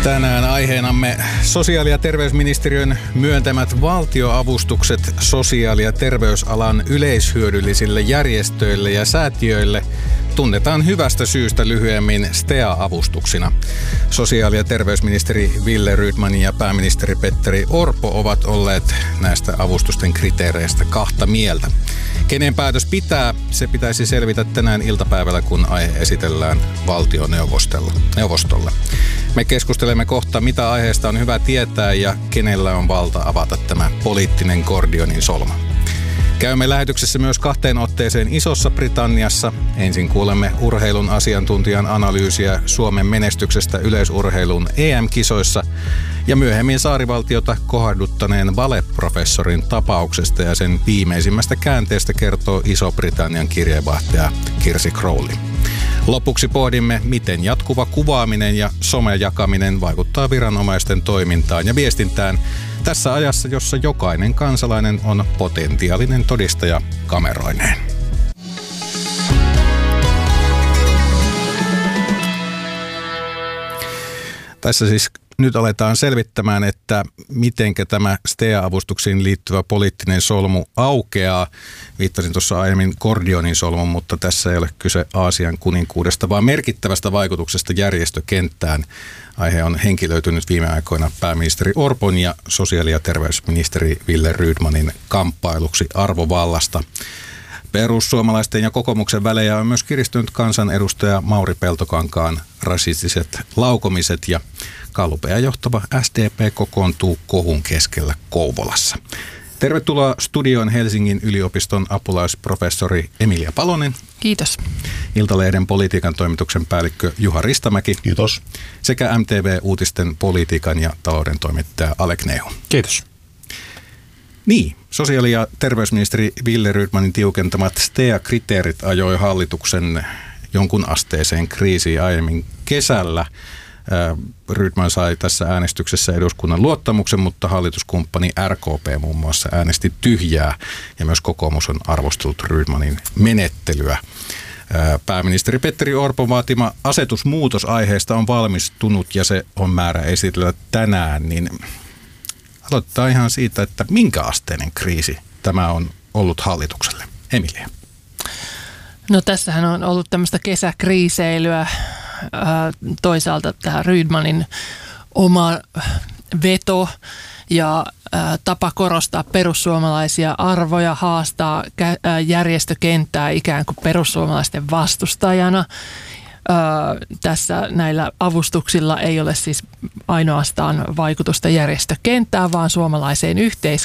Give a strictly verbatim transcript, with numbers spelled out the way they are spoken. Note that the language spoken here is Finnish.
Tänään aiheenamme sosiaali- ja terveysministeriön myöntämät valtioavustukset sosiaali- ja terveysalan yleishyödyllisille järjestöille ja säätiöille tunnetaan hyvästä syystä lyhyemmin S T E A-avustuksina. Sosiaali- ja terveysministeri Wille Rydman ja pääministeri Petteri Orpo ovat olleet näistä avustusten kriteereistä kahta mieltä. Kenen päätös pitää, se pitäisi selvitä tänään iltapäivällä, kun aihe esitellään valtioneuvostolle. Me keskustelemme kohta, mitä aiheesta on hyvä tietää ja kenellä on valta avata tämä poliittinen Gordionin solmu. Käymme lähetyksessä myös kahteen otteeseen Isossa Britanniassa. Ensin kuulemme urheilun asiantuntijan analyysiä Suomen menestyksestä yleisurheilun E M-kisoissa ja myöhemmin saarivaltiota kohduttaneen valeprofessorin tapauksesta ja sen viimeisimmästä käänteestä kertoo Iso-Britannian kirjeenvaihtaja Kirsi Crowley. Lopuksi pohdimme, miten jatkuva kuvaaminen ja somejakaminen vaikuttaa viranomaisten toimintaan ja viestintään tässä ajassa, jossa jokainen kansalainen on potentiaalinen todistaja kameroineen. Tässä siis nyt aletaan selvittämään, että mitenkä tämä S T E A-avustuksiin liittyvä poliittinen solmu aukeaa. Viittasin tuossa aiemmin Gordionin solmun, mutta tässä ei ole kyse Aasian kuninkuudesta, vaan merkittävästä vaikutuksesta järjestökenttään. Aihe on henkilöitynyt viime aikoina pääministeri Orpon ja sosiaali- ja terveysministeri Wille Rydmanin kamppailuksi arvovallasta. Perussuomalaisten ja kokoomuksen välejä on myös kiristynyt kansanedustaja Mauri Peltokankaan rasistiset laukomiset ja Gallupea johtava S D P kokoontuu kohun keskellä Kouvolassa. Tervetuloa studioon Helsingin yliopiston apulaisprofessori Emilia Palonen. Kiitos. Iltalehden politiikan toimituksen päällikkö Juha Ristamäki. Kiitos. Sekä M T V-uutisten politiikan ja talouden toimittaja Alek Nehu. Kiitos. Niin, sosiaali- ja terveysministeri Wille Rydmanin tiukentamat S T E A-kriteerit ajoi hallituksen jonkun asteeseen kriisiin aiemmin kesällä. Rydman sai tässä äänestyksessä eduskunnan luottamuksen, mutta hallituskumppani R K P muun muassa äänesti tyhjää ja myös kokoomus on arvostellut Rydmanin menettelyä. Pääministeri Petteri Orpon vaatima asetusmuutos aiheesta on valmistunut ja se on määrä esitellä tänään, niin aloitetaan ihan siitä, että minkä asteinen kriisi tämä on ollut hallitukselle. Emilia. No tässähän on ollut tämmöistä kesäkriiseilyä. Toisaalta tämä Rydmanin oma veto ja tapa korostaa perussuomalaisia arvoja, haastaa järjestökenttää ikään kuin perussuomalaisten vastustajana. Tässä näillä avustuksilla ei ole siis ainoastaan vaikutusta järjestökenttään, vaan suomalaiseen yhteiskuntaan.